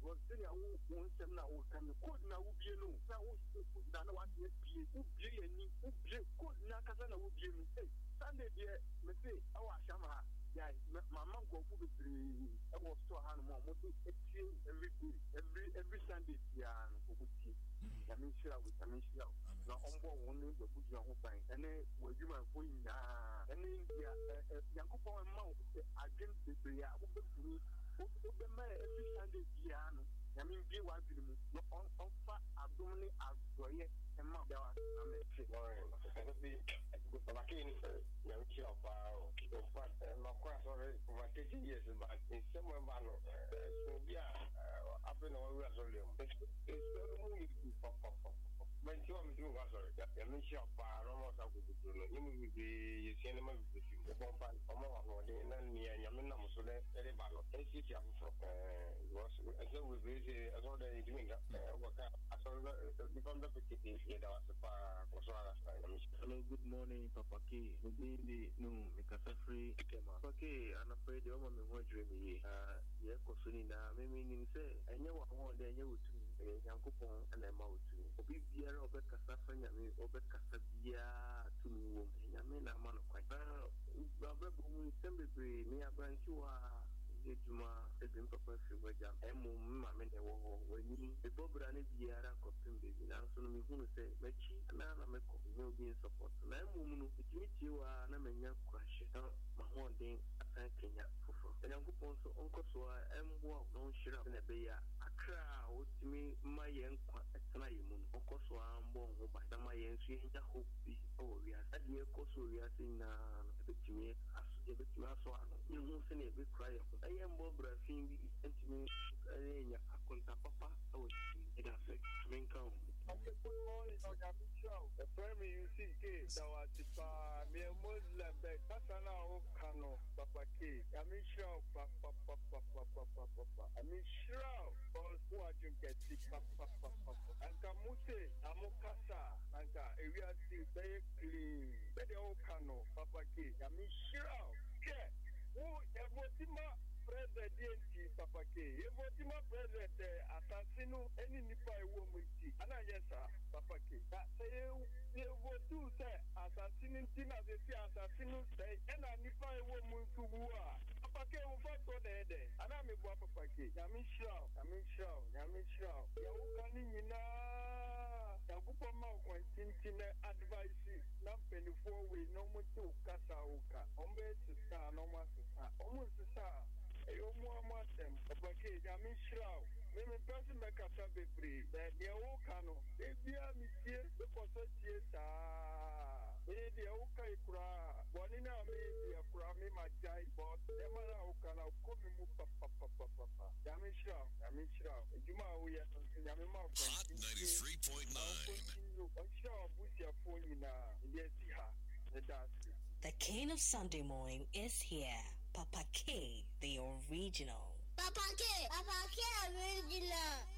because then you won't send now can code now will be no now what you be any code now can will be hey Sunday dear me say our shama yeah my mom go to be I was to hand mom every day every Sunday yeah I mean share with now on board one the good young bank and then where you might find and then Yanko mouth against the prayer the man every Sunday piano. I mean, be what you on offer abdominal as and mouth. I'm a shit. But I can't young child. Of course, already for 30 years, but in some manner, so yeah, I've been all resolute. It's when you want to do was a mission of power, almost I would do. You will be cinema with you. The bomb from more than me and Yamina Musole, very bad. Was as though we visit as all the doing that. I saw become the petty. There was a far. Hello, good morning, Papa K. Maybe no, make a free came up. Okay, I'm afraid the woman was dreaming. Yeah, Cosulina, maybe say, I know what one day you would do, young coupon and I'm out to be beer over Cassafan, I mean, over Cassabia to me, I mean, I'm on a quite. Barbara, Sembe, me, I branch you are. Juma edin papa fi waja emu mama ne wo wani e bobra ne biara kopim be na so no me hunu se machi na meko no bi support na emu mu itimitie wa na menya kwahye ma ho den asan kenya fofo enyankopon so onko so embo no nhira na be ya akra otimi maye nkwa etena yemu no onko so ambo ho ba na maye nsu enya hope bi o wi asa de ko so wi asa na betimi aso ano ni hu se na be cry Ayambo Brafin and Akonta Papa, I was in effect. Good morning, show. The primary you see, that was me a Muslim, that's an hour cano, Papa K. I mean, show, Papa. I mean, show, or who are you getting, Papa. And Kamuse, Amokasa, and we are still very clean. Better old cano, Papa K. I mean, show, yeah. Who ever President Papa K. Evotima President Assassino any Nipa woman. And I yes, Papa K. That say you do say assassinin Tina the Assassino say and a Nipa woman to war. Papa K will fight for the head. And I'm a Papa K. Yamisha. Yahukanina. Yakupama when Tintina advices. Nampeni 4 way no more to Kasauka. Ombe to star no more almost the star. You want them, Papa K. Yamisha. Maybe person make a sabe that they all cano. They be a monsieur, the Possotier. Maybe a okay cra. One in a maybe a crami, my guy, but the man who can come move papa. Yamisha. Juma, we are Yamima. Hot 93.9. I'm sure with your phone now. Yes, the king of Sunday morning is here. Papa K, the original. Papa K, original.